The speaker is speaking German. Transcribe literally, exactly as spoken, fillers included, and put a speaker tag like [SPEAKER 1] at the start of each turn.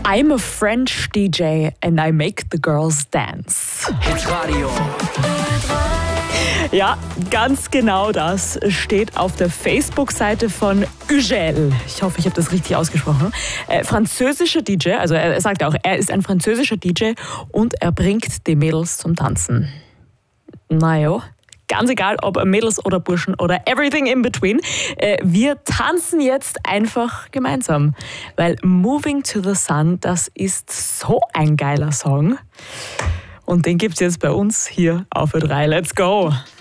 [SPEAKER 1] I'm a French D J and I make the girls dance.
[SPEAKER 2] Hitradio.
[SPEAKER 1] Ja, ganz genau das steht auf der Facebook-Seite von Ugel. Ich hoffe, ich habe das richtig ausgesprochen. Äh, französischer D J, also er sagt auch, er ist ein französischer D J und er bringt die Mädels zum Tanzen. Naja, ganz egal, ob Mädels oder Burschen oder everything in between. Äh, wir tanzen jetzt einfach gemeinsam, weil Moving to the Sun, das ist so ein geiler Song. Und den gibt's jetzt bei uns hier auf Ö drei. Let's go!